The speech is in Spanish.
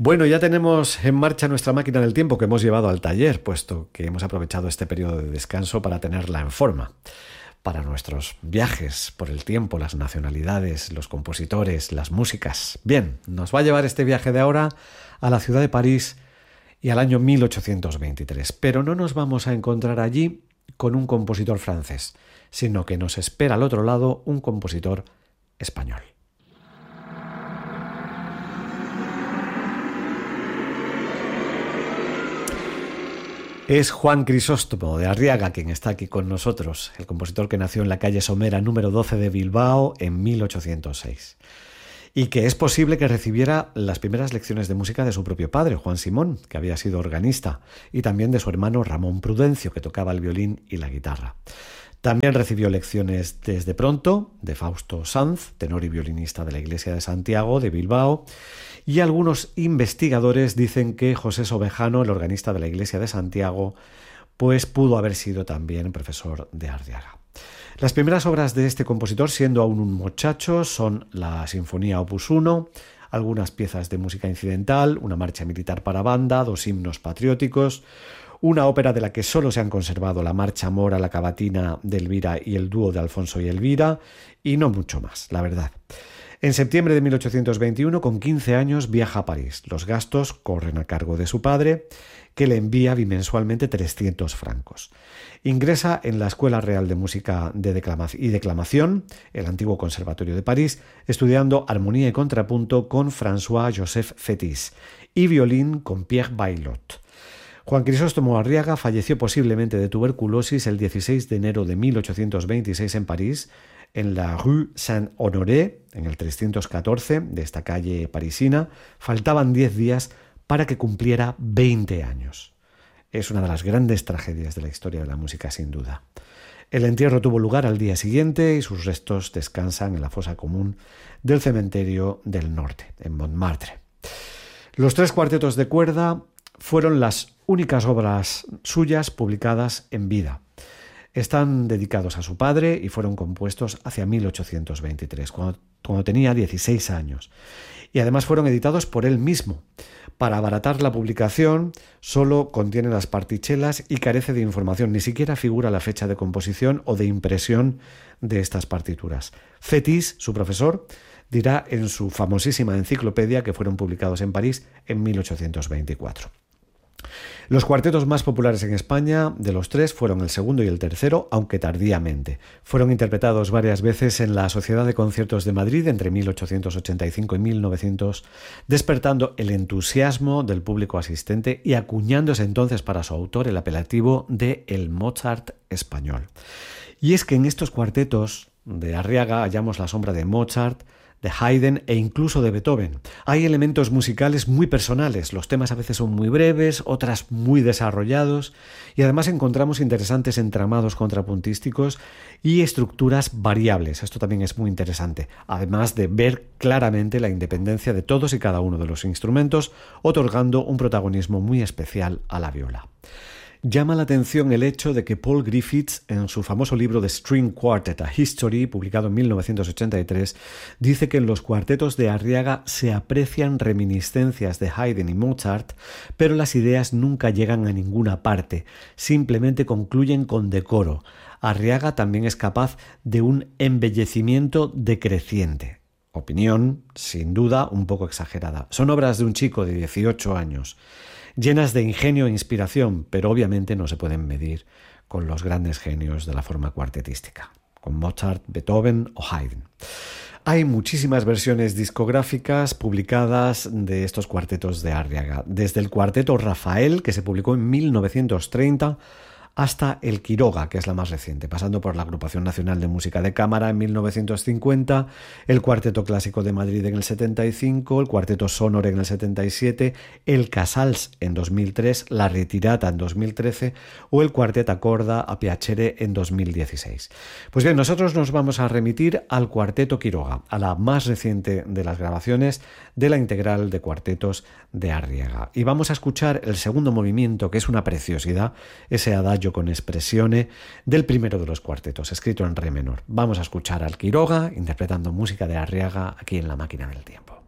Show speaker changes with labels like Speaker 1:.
Speaker 1: Bueno, ya tenemos en marcha nuestra máquina del tiempo que hemos llevado al taller, puesto que hemos aprovechado este periodo de descanso para tenerla en forma. Para nuestros viajes por el tiempo, las nacionalidades, los compositores, las músicas. Bien, nos va a llevar este viaje de ahora a la ciudad de París y al año 1823. Pero no nos vamos a encontrar allí con un compositor francés, sino que nos espera al otro lado un compositor español. Es Juan Crisóstomo de Arriaga quien está aquí con nosotros, el compositor que nació en la calle Somera número 12 de Bilbao en 1806 y que es posible que recibiera las primeras lecciones de música de su propio padre, Juan Simón, que había sido organista, y también de su hermano Ramón Prudencio, que tocaba el violín y la guitarra. También recibió lecciones desde pronto de Fausto Sanz, tenor y violinista de la Iglesia de Santiago de Bilbao, y algunos investigadores dicen que José Sobejano, el organista de la Iglesia de Santiago, pues pudo haber sido también profesor de Arriaga. Las primeras obras de este compositor, siendo aún un muchacho, son la Sinfonía Opus 1, algunas piezas de música incidental, una marcha militar para banda, 2 himnos patrióticos, una ópera de la que solo se han conservado la marcha mora, la cavatina de Elvira y el dúo de Alfonso y Elvira, y no mucho más, la verdad. En septiembre de 1821, con 15 años, viaja a París. Los gastos corren a cargo de su padre, que le envía bimensualmente 300 francos. Ingresa en la Escuela Real de Música y Declamación, el antiguo Conservatorio de París, estudiando armonía y contrapunto con François-Joseph Fétis y violín con Pierre Baillot. Juan Crisóstomo Arriaga falleció posiblemente de tuberculosis el 16 de enero de 1826 en París, en la Rue Saint-Honoré, en el 314 de esta calle parisina. Faltaban 10 días para que cumpliera 20 años. Es una de las grandes tragedias de la historia de la música, sin duda. El entierro tuvo lugar al día siguiente y sus restos descansan en la fosa común del cementerio del Norte, en Montmartre. Los 3 cuartetos de cuerda fueron las únicas obras suyas publicadas en vida. Están dedicados a su padre y fueron compuestos hacia 1823, cuando tenía 16 años. Y además fueron editados por él mismo. Para abaratar la publicación, solo contiene las partichelas y carece de información. Ni siquiera figura la fecha de composición o de impresión de estas partituras. Fétis, su profesor, dirá en su famosísima enciclopedia que fueron publicados en París en 1824. Los cuartetos más populares en España de los 3 fueron el segundo y el tercero, aunque tardíamente. Fueron interpretados varias veces en la Sociedad de Conciertos de Madrid entre 1885 y 1900, despertando el entusiasmo del público asistente y acuñándose entonces para su autor el apelativo de el Mozart español. Y es que en estos cuartetos de Arriaga hallamos la sombra de Mozart, de Haydn e incluso de Beethoven. Hay elementos musicales muy personales, los temas a veces son muy breves, otras muy desarrollados, y además encontramos interesantes entramados contrapuntísticos y estructuras variables. Esto también es muy interesante, además de ver claramente la independencia de todos y cada uno de los instrumentos, otorgando un protagonismo muy especial a la viola. Llama la atención el hecho de que Paul Griffiths, en su famoso libro The String Quartet, A History, publicado en 1983, dice que en los cuartetos de Arriaga se aprecian reminiscencias de Haydn y Mozart, pero las ideas nunca llegan a ninguna parte, simplemente concluyen con decoro. Arriaga también es capaz de un embellecimiento decreciente. Opinión, sin duda, un poco exagerada. Son obras de un chico de 18 años. Llenas de ingenio e inspiración, pero obviamente no se pueden medir con los grandes genios de la forma cuartetística, con Mozart, Beethoven o Haydn. Hay muchísimas versiones discográficas publicadas de estos cuartetos de Arriaga, desde el cuarteto Rafael, que se publicó en 1930, hasta el Quiroga, que es la más reciente, pasando por la Agrupación Nacional de Música de Cámara en 1950, el Cuarteto Clásico de Madrid en el 75, el Cuarteto Sonor en el 77, el Casals en 2003, la Retirata en 2013 o el Cuartet a Corda a Piacere en 2016. Pues bien, nosotros nos vamos a remitir al Cuarteto Quiroga, a la más reciente de las grabaciones de la integral de cuartetos de Arriaga. Y vamos a escuchar el segundo movimiento, que es una preciosidad, ese adagio con espressione del primero de los cuartetos, escrito en re menor. Vamos a escuchar al Quiroga interpretando música de Arriaga aquí en La Máquina del Tiempo.